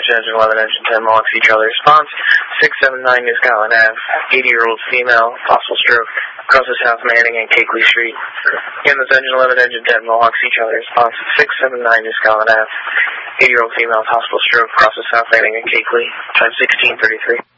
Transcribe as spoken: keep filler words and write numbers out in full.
attention, engine eleven, engine ten, Mohawk Sea Charlie response, six seven nine New Scotland Avenue, eighty-year-old female, possible stroke, across the South Manning and Cakeley Street. Again, this engine eleven, engine ten, Mohawk Sea Charlie response, six seven nine New Scotland Avenue, eighty-year-old female, possible stroke, across the South Manning and Cakeley, time sixteen thirty-three.